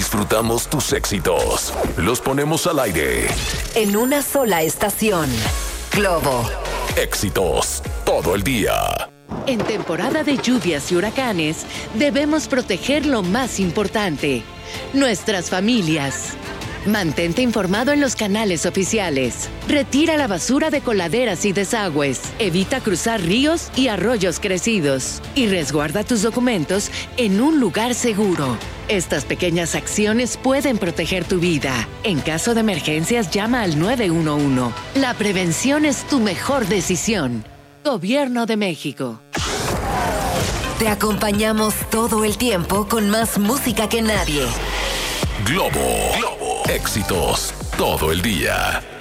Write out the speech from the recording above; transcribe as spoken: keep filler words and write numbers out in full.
disfrutamos tus éxitos. Los ponemos al aire. En una sola estación. Globo. Éxitos todo el día. En temporada de lluvias y huracanes, debemos proteger lo más importante: nuestras familias. Mantente informado en los canales oficiales. Retira la basura de coladeras y desagües. Evita cruzar ríos y arroyos crecidos. Y resguarda tus documentos en un lugar seguro. Estas pequeñas acciones pueden proteger tu vida. En caso de emergencias, llama al nueve uno uno. La prevención es tu mejor decisión. Gobierno de México. Te acompañamos todo el tiempo con más música que nadie. Globo. Globo. Éxitos todo el día.